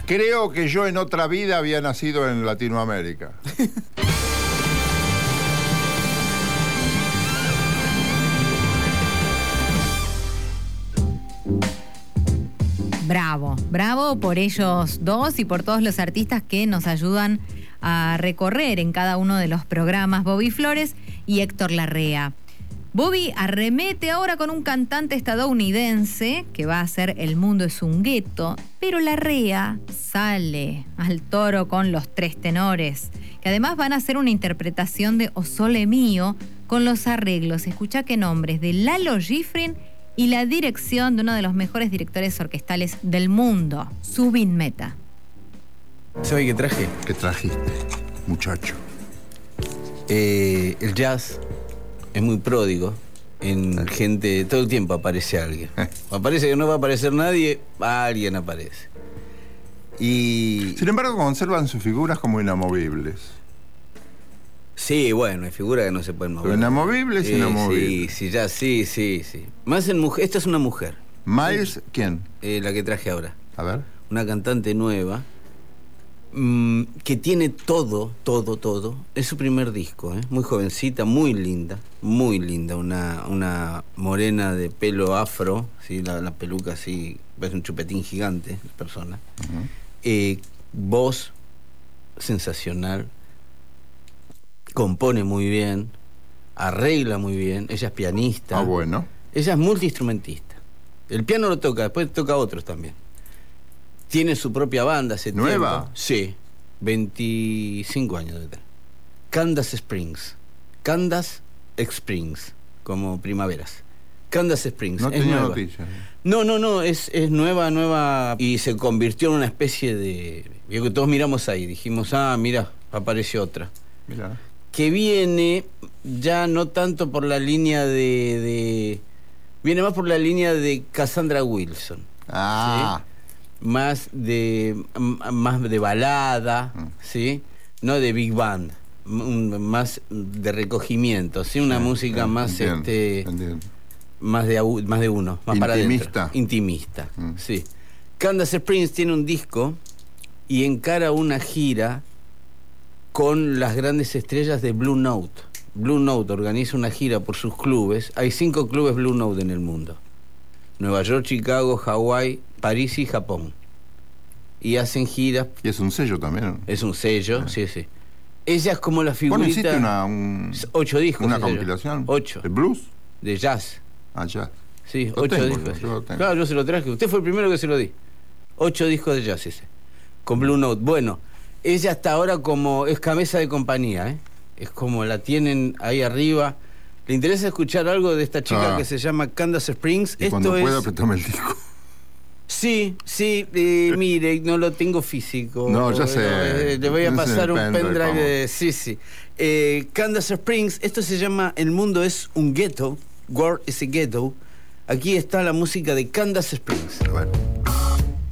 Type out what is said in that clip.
Creo que yo en otra vida había nacido en Latinoamérica. Bravo, bravo por ellos dos y por todos los artistas que nos ayudan a recorrer en cada uno de los programas, Bobby Flores y Héctor Larrea. Bobby arremete ahora con un cantante estadounidense que va a ser El mundo es un gueto, pero Larrea sale al toro con los tres tenores, que además van a hacer una interpretación de O Sole Mío con los arreglos, escuchá qué nombres, de Lalo Schifrin y la dirección de uno de los mejores directores orquestales del mundo, Zubin Mehta. ¿Sabes qué traje? ¿Qué trajiste, muchacho? El jazz es muy pródigo en gente, todo el tiempo aparece alguien. Aparece que no va a aparecer nadie, alguien aparece. Y sin embargo conservan sus figuras como inamovibles. Sí, bueno, hay figuras que no se pueden mover. Pero inamovibles, inamovibles. Sí. Más en mujer, esta es una mujer. Miles, ¿quién? La que traje ahora. A ver. Una cantante nueva. Que tiene todo. Es su primer disco, muy jovencita, muy linda. Una morena de pelo afro, ¿sí? La peluca así, parece un chupetín gigante, la persona. Voz sensacional, compone muy bien, arregla muy bien, ella es pianista. Ah, bueno. Ella es multiinstrumentista. El piano lo toca, después toca otros también. Tiene su propia banda hace tiempo. ¿Nueva? Sí, 25 años de edad. Candace Springs, como primaveras. Candace Springs. No es tenía nueva. noticias. No, es nueva y se convirtió en una especie de... Que todos miramos ahí, dijimos, mira, apareció otra. Mira. Que viene ya no tanto por la línea viene más por la línea de Cassandra Wilson. Ah. ¿Sí? Más de balada, ¿sí? No de big band, más de recogimiento, ¿sí? Una música más entiendo. más de uno, más para adentro. Intimista, sí. Candace Springs tiene un disco y encara una gira con las grandes estrellas de Blue Note. Blue Note organiza una gira por sus clubes. Hay 5 clubes Blue Note en el mundo: Nueva York, Chicago, Hawái, París y Japón. Y hacen giras. Y es un sello también, ¿no? Es un sello, sí. Ella es como la figurita... Bueno, hiciste 8 discos. ¿Una compilación? 8. ¿De blues? De jazz. Jazz. Sí, lo 8 tengo, discos. yo lo tengo. Claro, yo se lo traje. Usted fue el primero que se lo di. 8 discos de jazz ese. Con Blue Note. Bueno, ella hasta ahora como es cabeza de compañía, ¿eh? Es como la tienen ahí arriba. ¿Le interesa escuchar algo de esta chica que se llama Candace Springs? Y cuando pueda, apretame el disco. Sí, mire, no lo tengo físico. No, ya sé. Le voy a pasar un pendrive. Sí. Candace Springs, esto se llama El mundo es un ghetto. World is a ghetto. Aquí está la música de Candace Springs. Bueno.